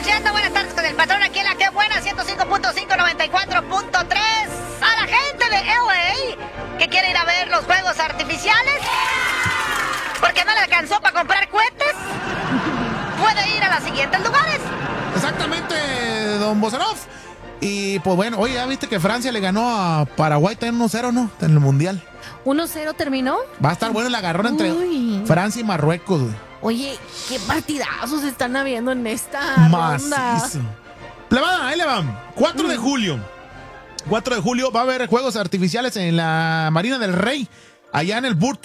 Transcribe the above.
escuchando Buenas tardes con el patrón aquí en la que buena 105.5, 94.3. A la gente de LA que quiere ir a ver los fuegos artificiales porque no le alcanzó para comprar cohetes, puede ir a los siguientes lugares. Exactamente, don Bozarov. Y pues bueno, oye, ¿ya viste que Francia le ganó a Paraguay también 1-0, no? En el Mundial. 1-0 terminó. Va a estar bueno el agarrón entre Francia y Marruecos, güey. Oye, qué partidazos están habiendo en esta ronda. Plebada, ahí le van. 4 de julio. 4 de julio va a haber juegos artificiales en la Marina del Rey, allá en el Burto.